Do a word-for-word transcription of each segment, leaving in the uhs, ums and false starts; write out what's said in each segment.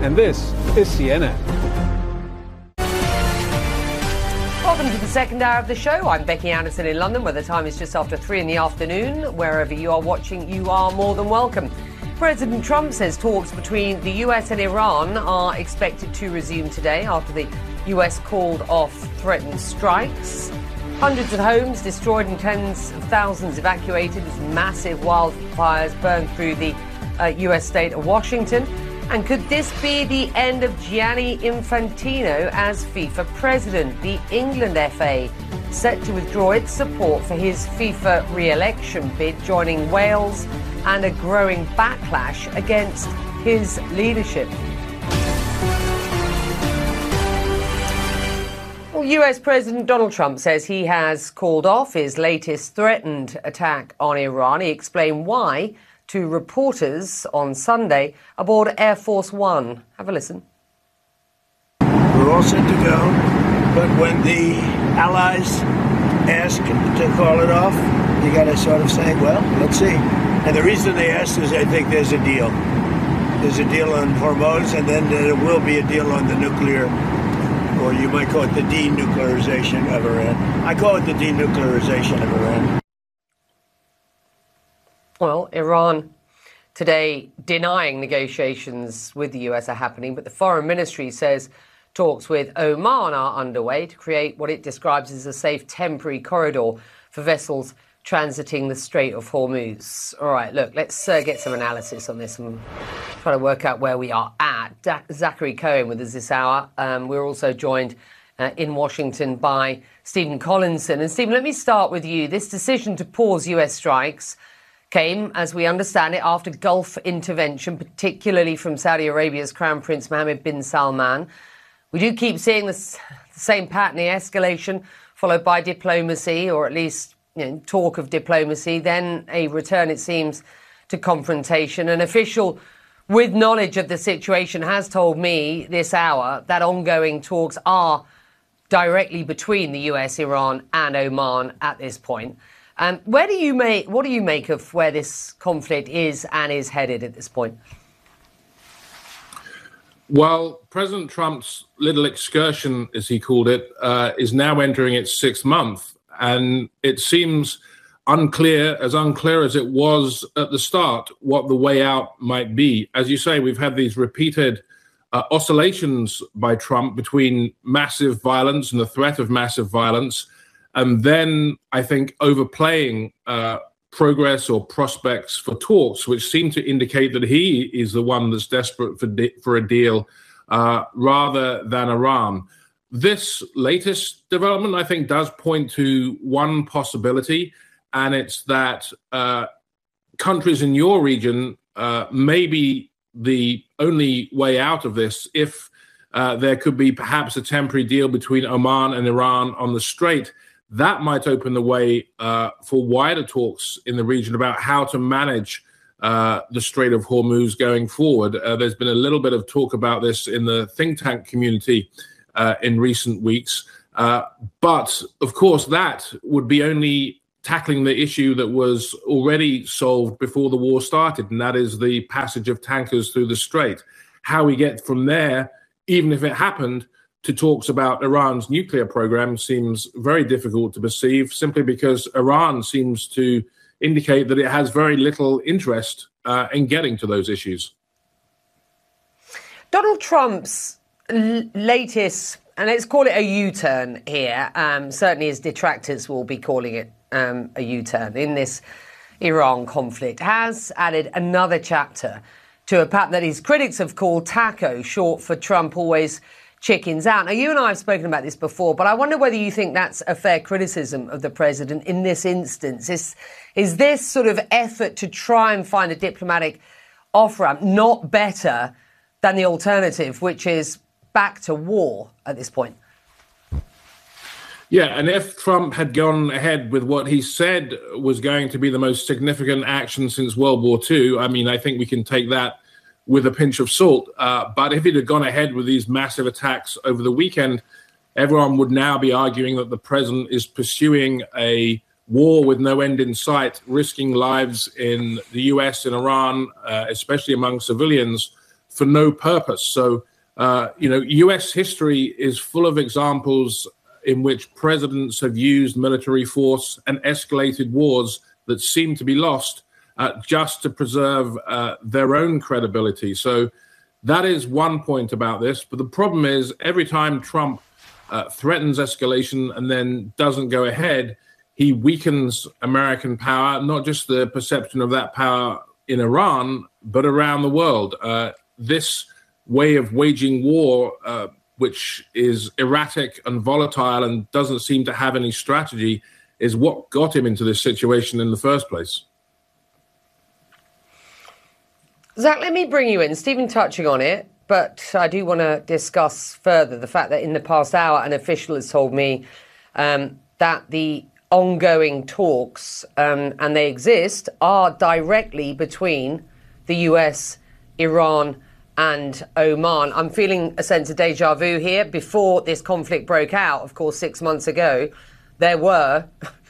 and this is C N N. Welcome to the second hour of the show. I'm Becky Anderson in London, where the time is just after three in the afternoon. Wherever you are watching, you are more than welcome. President Trump says talks between the U S and Iran are expected to resume today after the U S called off threatened strikes. Hundreds of homes destroyed and tens of thousands evacuated as massive wildfires burned through the uh, U S state of Washington. And could this be the end of Gianni Infantino as FIFA president? The England F A set to withdraw its support for his FIFA re-election bid, joining Wales and a growing backlash against his leadership. Well, U S President Donald Trump says he has called off his latest threatened attack on Iran. He explained why to reporters on Sunday aboard Air Force One. Have a listen. We're all set to go, but when the allies ask to call it off, you got to sort of say, well, let's see. And the reason they asked is I think there's a deal. There's a deal on Hormuz, and then there will be a deal on the nuclear, or you might call it the denuclearization of Iran. I call it the denuclearization of Iran. Well, Iran today denying negotiations with the U S are happening, but the Foreign Ministry says talks with Oman are underway to create what it describes as a safe temporary corridor for vessels transiting the Strait of Hormuz. All right, look, let's uh, get some analysis on this and try to work out where we are at. Da- Zachary Cohen with us this hour. Um, we're also joined uh, in Washington by Stephen Collinson. And Stephen, let me start with you. This decision to pause U S strikes came, as we understand it, after Gulf intervention, particularly from Saudi Arabia's Crown Prince Mohammed bin Salman. We do keep seeing the same pattern, the escalation, followed by diplomacy, or at least you know, talk of diplomacy, then a return, it seems, to confrontation. An official with knowledge of the situation has told me this hour that ongoing talks are directly between the U S, Iran and Oman at this point. Um, where do you make, what do you make of where this conflict is and is headed at this point? Well, President Trump's little excursion, as he called it, uh, is now entering its sixth month. And it seems unclear, as unclear as it was at the start, what the way out might be. As you say, we've had these repeated uh, oscillations by Trump between massive violence and the threat of massive violence, and then I think overplaying uh, progress or prospects for talks, which seem to indicate that he is the one that's desperate for, de- for a deal uh, rather than Iran. This latest development, I think, does point to one possibility, and it's that uh, countries in your region uh, may be the only way out of this if uh, there could be perhaps a temporary deal between Oman and Iran on the Strait. That might open the way uh, for wider talks in the region about how to manage uh, the Strait of Hormuz going forward. Uh, there's been a little bit of talk about this in the think tank community uh, in recent weeks. Uh, but, of course, that would be only tackling the issue that was already solved before the war started, and that is the passage of tankers through the Strait. How we get from there, even if it happened, to talks about Iran's nuclear program seems very difficult to perceive, simply because Iran seems to indicate that it has very little interest uh, in getting to those issues. Donald Trump's l- latest, and let's call it a U-turn here, um, certainly his detractors will be calling it um, a U-turn in this Iran conflict, has added another chapter to a pattern that his critics have called TACO, short for Trump always chickens out. Now, you and I have spoken about this before, but I wonder whether you think that's a fair criticism of the president in this instance. Is, is this sort of effort to try and find a diplomatic off-ramp not better than the alternative, which is back to war at this point? Yeah, and if Trump had gone ahead with what he said was going to be the most significant action since World War Two, I mean, I think we can take that with a pinch of salt. Uh, but if it had gone ahead with these massive attacks over the weekend, everyone would now be arguing that the president is pursuing a war with no end in sight, risking lives in the U S and Iran, uh, especially among civilians, for no purpose. So, uh, you know, U S history is full of examples in which presidents have used military force and escalated wars that seem to be lost uh, just to preserve uh, their own credibility. So that is one point about this. But the problem is every time Trump uh, threatens escalation and then doesn't go ahead, he weakens American power, not just the perception of that power in Iran, but around the world. Uh, this way of waging war, uh, which is erratic and volatile and doesn't seem to have any strategy, is what got him into this situation in the first place. Zach, let me bring you in. Stephen touching on it, but I do want to discuss further the fact that in the past hour, an official has told me um, that the ongoing talks, um, and they exist, are directly between the U S, Iran, and Oman. I'm feeling a sense of deja vu here. Before this conflict broke out, of course, six months ago, there were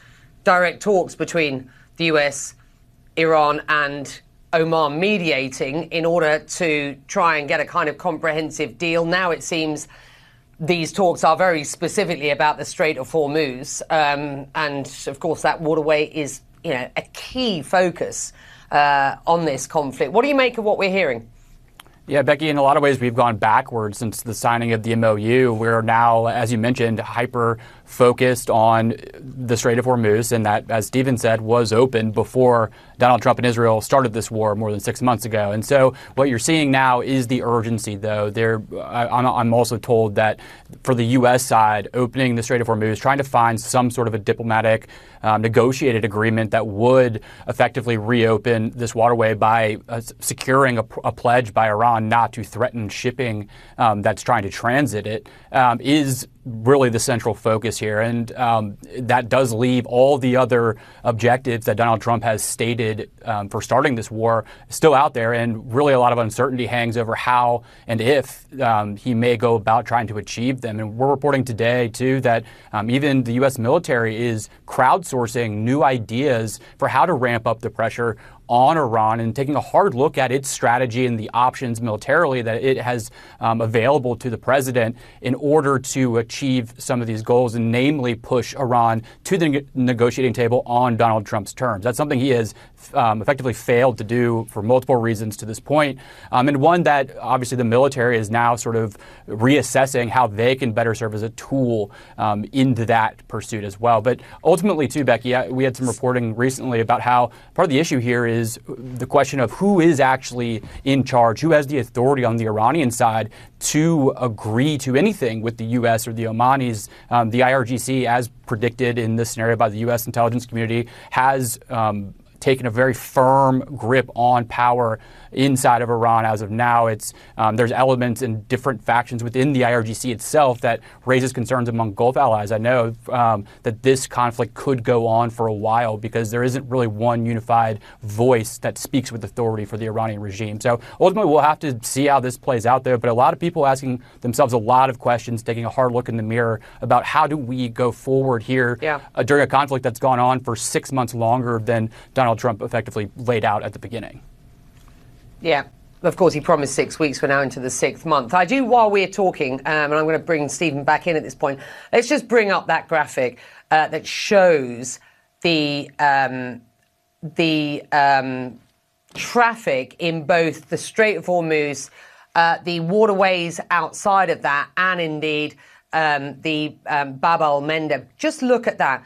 direct talks between the U S, Iran, and Oman mediating in order to try and get a kind of comprehensive deal. Now it seems these talks are very specifically about the Strait of Hormuz. Um, and, of course, that waterway is, you know, a key focus uh, on this conflict. What do you make of what we're hearing? Yeah, Becky, in a lot of ways, we've gone backwards since the signing of the M O U. We're now, as you mentioned, hyper focused on the Strait of Hormuz, and that, as Stephen said, was open before Donald Trump and Israel started this war more than six months ago. And so what you're seeing now is the urgency, though. There, I'm, I'm also told that for the U S side, opening the Strait of Hormuz, trying to find some sort of a diplomatic um, negotiated agreement that would effectively reopen this waterway by uh, securing a, a pledge by Iran not to threaten shipping um, that's trying to transit it um, is really the central focus here. And um, that does leave all the other objectives that Donald Trump has stated um, for starting this war still out there. And really a lot of uncertainty hangs over how and if um, he may go about trying to achieve them. And we're reporting today, too, that um, even the U S military is crowdsourcing new ideas for how to ramp up the pressure on Iran and taking a hard look at its strategy and the options militarily that it has um, available to the president in order to achieve some of these goals, and namely push Iran to the ne- negotiating table on Donald Trump's terms. That's something he has um, effectively failed to do for multiple reasons to this point, um, and one that obviously the military is now sort of reassessing how they can better serve as a tool um, into that pursuit as well. But ultimately, too, Becky, we had some reporting recently about how part of the issue here is is the question of who is actually in charge, who has the authority on the Iranian side to agree to anything with the U S or the Omanis. Um, the I R G C, as predicted in this scenario by the U S intelligence community, has um, taken a very firm grip on power inside of Iran as of now. It's um, there's elements and different factions within the I R G C itself that raises concerns among Gulf allies. I know um, that this conflict could go on for a while because there isn't really one unified voice that speaks with authority for the Iranian regime. So ultimately, we'll have to see how this plays out there. But a lot of people asking themselves a lot of questions, taking a hard look in the mirror about how do we go forward here yeah. uh, during a conflict that's gone on for six months longer than Donald Trump effectively laid out at the beginning. Yeah, of course, he promised six weeks. We're now into the sixth month. I do, while we're talking, um, and I'm going to bring Stephen back in at this point, let's just bring up that graphic uh, that shows the um, the um, traffic in both the Strait of Hormuz, uh, the waterways outside of that, and indeed um, the um, Bab al-Mandeb. Just look at that.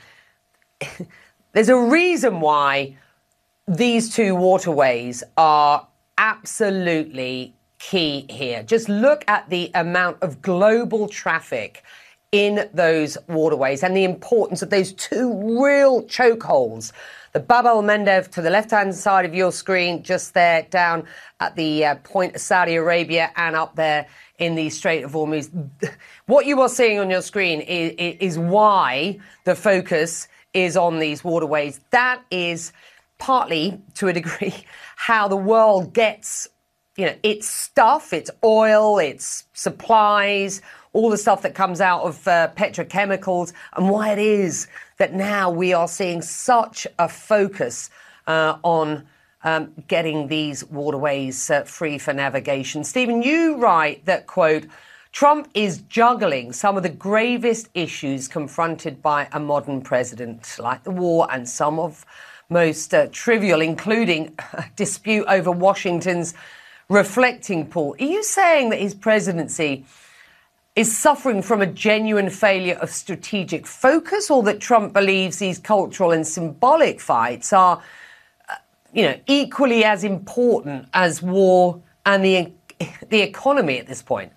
There's a reason why these two waterways are absolutely key here. Just look at the amount of global traffic in those waterways and the importance of those two real chokeholds. The Bab al-Mandeb to the left-hand side of your screen, just there down at the uh, point of Saudi Arabia, and up there in the Strait of Hormuz. What you are seeing on your screen is, is why the focus is on these waterways. That is partly, to a degree, how the world gets, you know, its stuff, its oil, its supplies, all the stuff that comes out of uh, petrochemicals, and why it is that now we are seeing such a focus uh, on um, getting these waterways uh, free for navigation. Stephen, you write that, quote, Trump is juggling some of the gravest issues confronted by a modern president, like the war and some of most uh, trivial, including a dispute over Washington's reflecting pool. Are you saying that his presidency is suffering from a genuine failure of strategic focus, or that Trump believes these cultural and symbolic fights are, uh, you know, equally as important as war and the the economy at this point?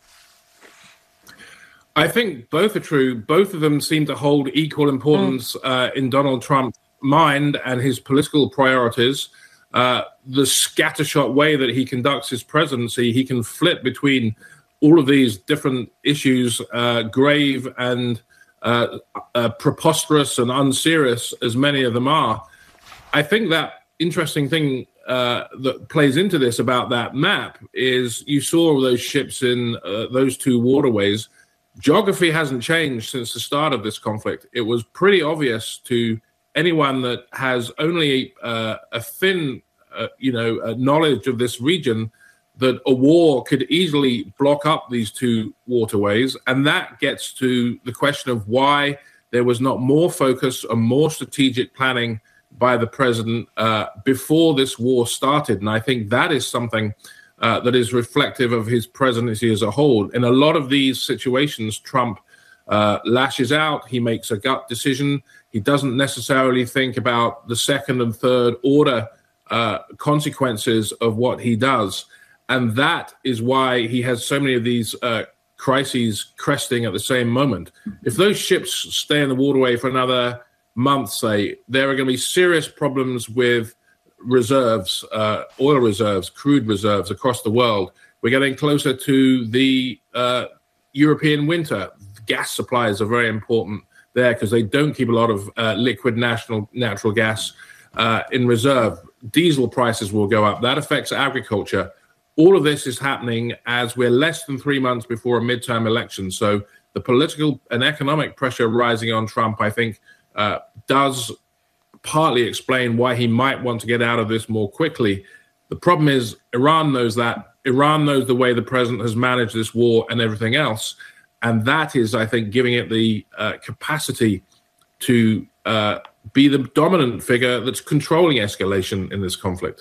I think both are true. Both of them seem to hold equal importance mm. uh, in Donald Trump's mind and his political priorities. Uh, the scattershot way that he conducts his presidency, he can flip between all of these different issues, uh, grave and uh, uh, preposterous and unserious as many of them are. I think that interesting thing uh, that plays into this about that map is you saw those ships in uh, those two waterways. Geography hasn't changed since the start of this conflict. It was pretty obvious to anyone that has only uh, a thin, uh, you know, uh, knowledge of this region that a war could easily block up these two waterways. And that gets to the question of why there was not more focus and more strategic planning by the president uh, before this war started. And I think that is something Uh, that is reflective of his presidency as a whole. In a lot of these situations, Trump uh, lashes out. He makes a gut decision. He doesn't necessarily think about the second and third order uh, consequences of what he does. And that is why he has so many of these uh, crises cresting at the same moment. If those ships stay in the waterway for another month, say, there are going to be serious problems with reserves, uh, oil reserves, crude reserves across the world. We're getting closer to the uh, European winter. Gas supplies are very important there because they don't keep a lot of uh, liquid national natural gas uh, in reserve. Diesel prices will go up. That affects agriculture. All of this is happening as we're less than three months before a midterm election. So the political and economic pressure rising on Trump, I think, uh, does partly explain why he might want to get out of this more quickly. The problem is Iran knows that. Iran knows the way the president has managed this war and everything else. And that is, I think, giving it the uh, capacity to uh, be the dominant figure that's controlling escalation in this conflict.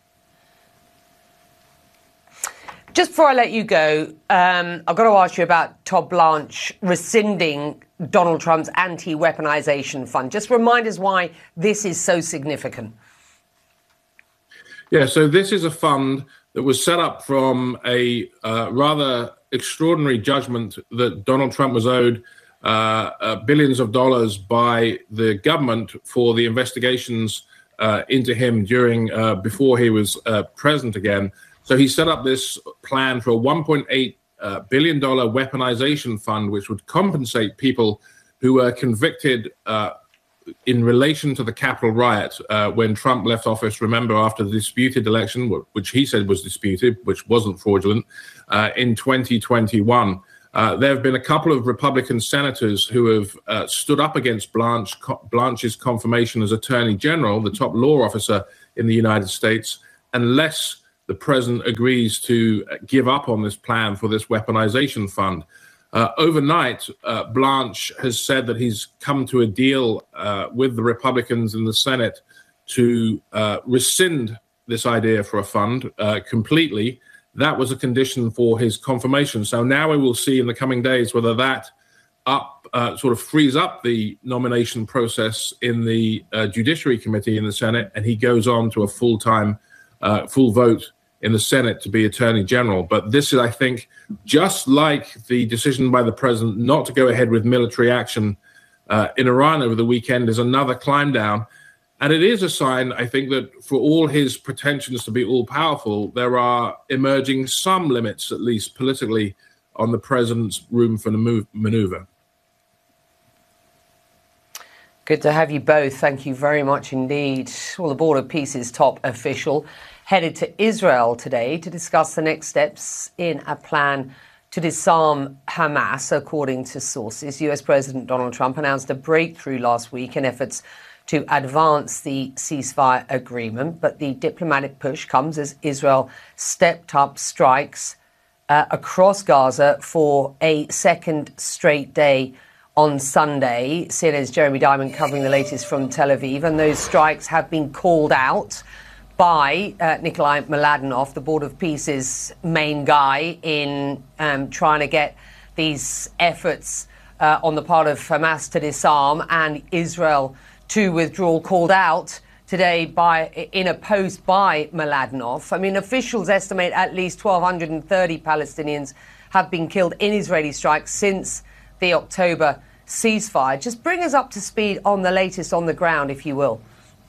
Just before I let you go, um, I've got to ask you about Todd Blanche rescinding Donald Trump's anti-weaponization fund. Just remind us why this is so significant. Yeah, so this is a fund that was set up from a uh, rather extraordinary judgment that Donald Trump was owed uh, uh, billions of dollars by the government for the investigations uh, into him during uh, before he was uh, president again. So he set up this plan for a one point eight uh, billion dollar weaponization fund, which would compensate people who were convicted uh, in relation to the Capitol riot uh, when Trump left office. Remember, after the disputed election, which he said was disputed, which wasn't fraudulent, uh, in twenty twenty-one. Uh, there have been a couple of Republican senators who have uh, stood up against Blanche, Blanche's confirmation as Attorney General, the top law officer in the United States, unless the president agrees to give up on this plan for this weaponization fund. Uh, overnight, uh, Blanche has said that he's come to a deal uh, with the Republicans in the Senate to uh, rescind this idea for a fund uh, completely. That was a condition for his confirmation. So now we will see in the coming days whether that up uh, sort of frees up the nomination process in the uh, Judiciary Committee in the Senate, and he goes on to a full-time, uh, full vote in the Senate to be Attorney General. But this is, I think, just like the decision by the president not to go ahead with military action uh, in Iran over the weekend is another climb down. And it is a sign, I think, that for all his pretensions to be all-powerful, there are emerging some limits, at least politically, on the president's room for maneuver. Good to have you both. Thank you very much indeed. Well, the Board of Peace's top official headed to Israel today to discuss the next steps in a plan to disarm Hamas, according to sources. U S President Donald Trump announced a breakthrough last week in efforts to advance the ceasefire agreement. But the diplomatic push comes as Israel stepped up strikes uh, across Gaza for a second straight day on Sunday. C N N's Jeremy Diamond covering the latest from Tel Aviv, and those strikes have been called out by uh, Nikolai Mladenov, the Board of Peace's main guy in um, trying to get these efforts uh, on the part of Hamas to disarm and Israel to withdraw, called out today by in a post by Mladenov. I mean, officials estimate at least one thousand two hundred thirty Palestinians have been killed in Israeli strikes since the October ceasefire. Just bring us up to speed on the latest on the ground, if you will.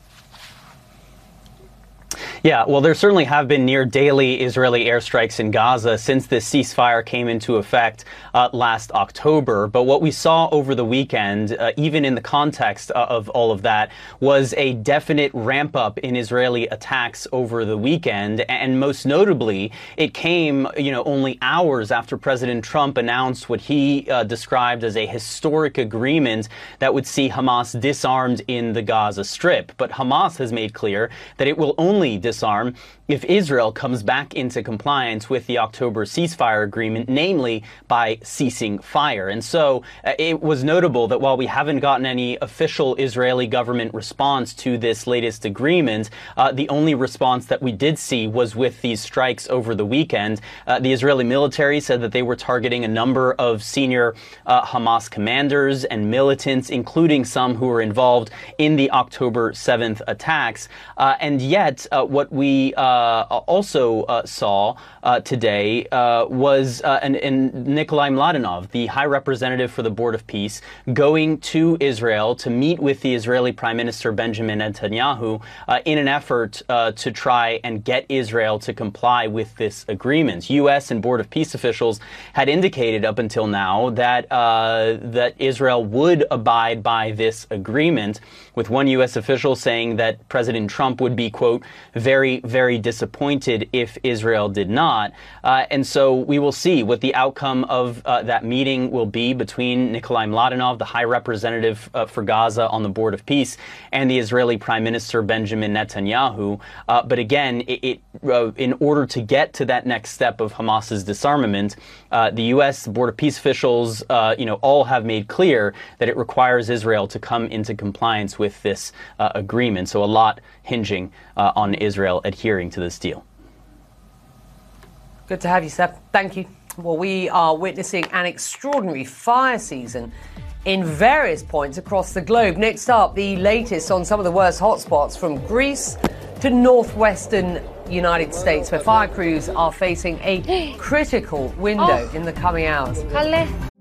Yeah, well, there certainly have been near daily Israeli airstrikes in Gaza since this ceasefire came into effect uh, last October. But what we saw over the weekend, uh, even in the context of all of that, was a definite ramp up in Israeli attacks over the weekend. And most notably, it came, you know, only hours after President Trump announced what he uh, described as a historic agreement that would see Hamas disarmed in the Gaza Strip. But Hamas has made clear that it will only disarm if Israel comes back into compliance with the October ceasefire agreement, namely by ceasing fire. And so uh, it was notable that while we haven't gotten any official Israeli government response to this latest agreement, uh, the only response that we did see was with these strikes over the weekend. Uh, the Israeli military said that they were targeting a number of senior uh, Hamas commanders and militants, including some who were involved in the October seventh attacks. Uh, and yet, uh, what we uh, also uh, saw uh, today uh, was uh, an, an Nikolai Mladenov, the High Representative for the Board of Peace, going to Israel to meet with the Israeli Prime Minister Benjamin Netanyahu uh, in an effort uh, to try and get Israel to comply with this agreement. U S and Board of Peace officials had indicated up until now that uh, that Israel would abide by this agreement, with one U S official saying that President Trump would be, quote, very, very disappointed if Israel did not. Uh, and so we will see what the outcome of uh, that meeting will be between Nikolai Mladenov, the High Representative uh, for Gaza on the Board of Peace, and the Israeli Prime Minister Benjamin Netanyahu. Uh, but again, it, it uh, in order to get to that next step of Hamas's disarmament, uh, the U S Board of Peace officials, uh, you know, all have made clear that it requires Israel to come into compliance with this uh, agreement. So a lot hinging uh, on Israel adhering to this deal. Good to have you, Seb. Thank you. Well, we are witnessing an extraordinary fire season in various points across the globe. Next up, the latest on some of the worst hotspots from Greece to northwestern United States, where fire crews are facing a critical window oh. in the coming hours.